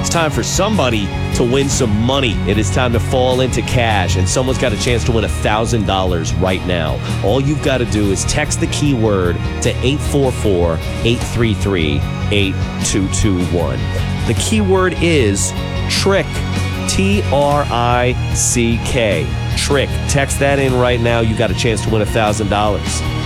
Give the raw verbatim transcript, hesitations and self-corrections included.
time for somebody to win some money. It is time to fall into cash, and someone's got a chance to win one thousand dollars right now. All you've got to do is text the keyword to eight four four, eight three three, eight two two one. The keyword is TRICK, T R I C K. Trick. Text that in right now. You got a chance to win one thousand dollars.